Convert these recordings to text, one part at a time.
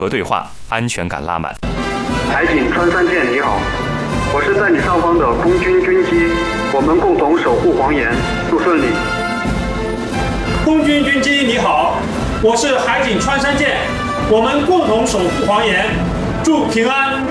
和对话，安全感拉满。 海警穿山舰你好，我是在你上方的空军军机，我们共同守护黄岩，祝顺利。 空军军机你好，我是海警穿山舰，我们共同守护黄岩，祝平安。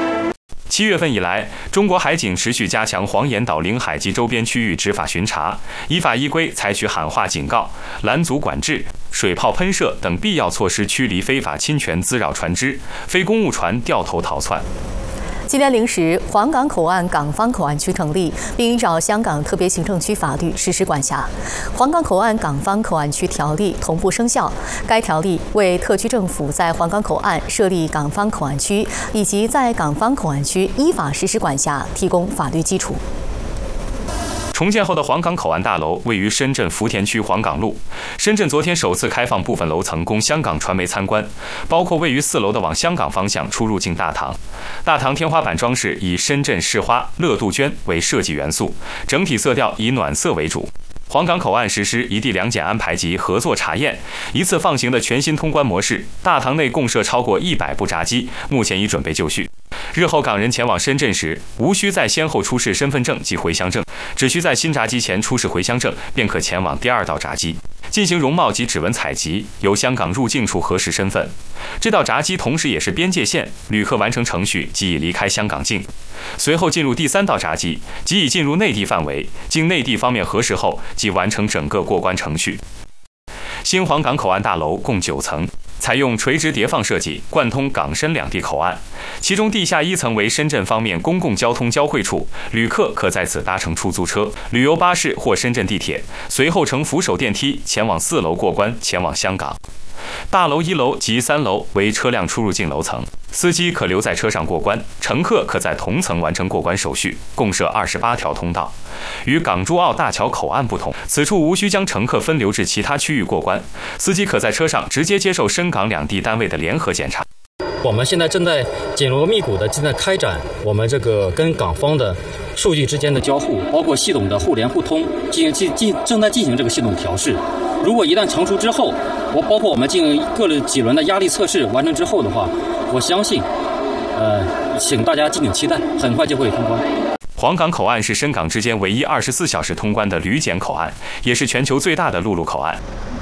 7月份以来，中国海警持续加强黄岩岛领海及周边区域执法巡查，依法依规采取喊话警告、拦阻管制、水炮喷射等必要措施，驱离非法侵权滋扰船只、非公务船掉头逃窜。 今天零时，黄冈口岸港方口岸区成立，并依照香港特别行政区法律实施管辖。黄冈口岸港方口岸区条例同步生效。该条例为特区政府在黄冈口岸设立港方口岸区以及在港方口岸区依法实施管辖提供法律基础。 重建后的黄冈口岸大楼位于深圳福田区黄冈路。深圳昨天首次开放部分楼层供香港传媒参观，包括位于4楼的往香港方向出入境大堂。大堂天花板装饰以深圳市花、乐杜鹃为设计元素，整体色调以暖色为主。黄冈口岸实施一地两检安排及合作查验，一次放行的全新通关模式。大堂内共设超过100部闸机，目前已准备就绪。日后港人前往深圳时，无需再先后出示身份证及回乡证，只需在新闸机前出示回乡证，便可前往第2道闸机进行容貌及指纹采集，由香港入境处核实身份。这道闸机同时也是边界线，旅客完成程序即已离开香港境，随后进入第3道闸机，即已进入内地范围，经内地方面核实后，即完成整个过关程序。新黄冈口岸大楼共9层，采用垂直叠放设计，贯通港深两地口岸。其中地下1层为深圳方面公共交通交汇处，旅客可在此搭乘出租车、旅游巴士或深圳地铁，随后乘扶手电梯前往4楼过关，前往香港。大楼1楼及3楼为车辆出入境楼层，司机可留在车上过关，乘客可在同层完成过关手续，共设28条通道。与港珠澳大桥口岸不同，此处无需将乘客分流至其他区域过关，司机可在车上直接接受深港两地单位的联合检查。 我们现在正在紧锣密鼓的正在开展我们这个跟港方的数据之间的交互，包括系统的互联互通，正在进行这个系统调试。如果一旦成熟之后，包括我们进行几轮的压力测试完成之后的话，我相信，请大家敬请期待，很快就会通关。 黄冈口岸是深港之间唯一24小时通关的旅检口岸，也是全球最大的陆路口岸。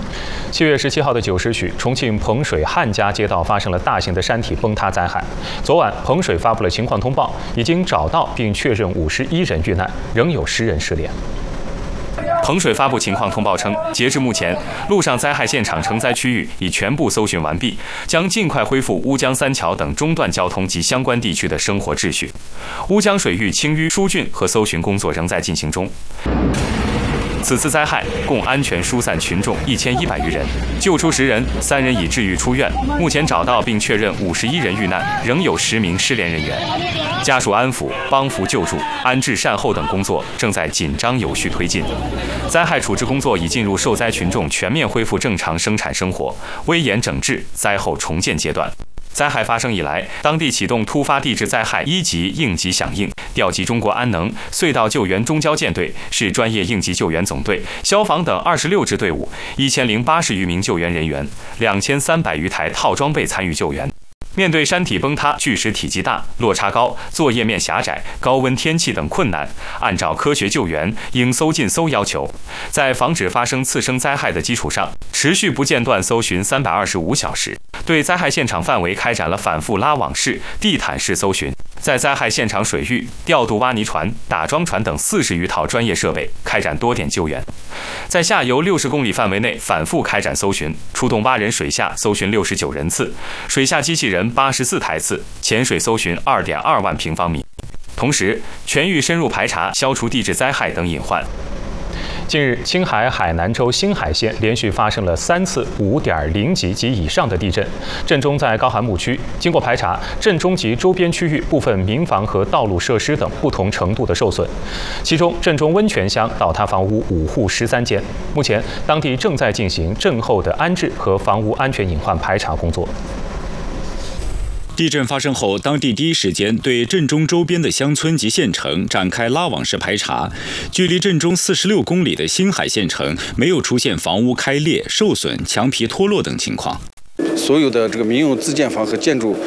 7月17号的9时许，重庆彭水汉家街道发生了大型的山体崩塌灾害。昨晚，彭水发布了情况通报，已经找到并确认51人遇难，仍有10人失联。 彭水发布情况通报称，截至目前，陆上灾害现场承灾区域已全部搜寻完毕，将尽快恢复乌江三桥等中段交通及相关地区的生活秩序。乌江水域清淤疏浚和搜寻工作仍在进行中。此次灾害共安全疏散群众1100余人，救出10人，3人已治愈出院。目前找到并确认51人遇难，仍有10名失联人员。家属安抚、帮扶救助、安置善后等工作正在紧张有序推进。灾害处置工作已进入受灾群众全面恢复正常生产生活、危严整治、灾后重建阶段。灾害发生以来，当地启动突发地质灾害1级应急响应，调集中国安能、隧道救援中交舰队、市专业应急救援总队、消防等26支队伍，1080余名救援人员，2300余台套装备参与救援。面对山体崩塌、巨石体积大、落差高、作业面狭窄、高温天气等困难，按照科学救援、应搜尽搜要求，在防止发生次生灾害的基础上，持续不间断搜寻325小时，对灾害现场范围开展了反复拉网式、地毯式搜寻。在灾害现场水域调度挖泥船、打桩船等40余套专业设备，开展多点救援。在下游60公里范围内反复开展搜寻，出动蛙人水下搜寻69人次，水下机器人84台次，潜水搜寻2.2万平方米。同时，全域深入排查，消除地质灾害等隐患。 近日，青海海南州兴海县连续发生了3次5.0级及以上的地震。震中在高寒牧区，经过排查，震中及周边区域部分民房和道路设施等不同程度的受损。其中，震中温泉乡倒塌房屋5户13间。目前，当地正在进行震后的安置和房屋安全隐患排查工作。 地震发生后，当地第一时间对震中周边的乡村及县城展开拉网式排查。距离震中46公里的兴海县城没有出现房屋开裂、受损、墙皮脱落等情况。 所有的这个民用自建房和建筑